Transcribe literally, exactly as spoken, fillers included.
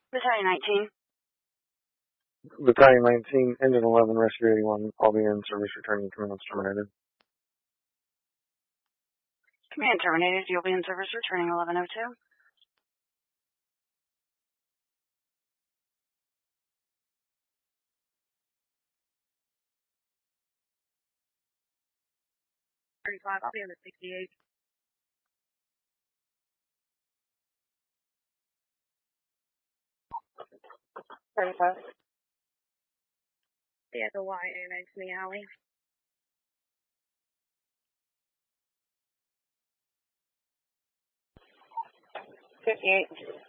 Battalion nineteen. Battalion nineteen, Engine eleven, Rescue eighty-one, I'll be in service returning, command's terminated. Command terminated, you'll be in service returning eleven oh two. thirty-five, I'll be in the sixty-eight. thirty-five. He has a Y annex in the alley. fifty-eight.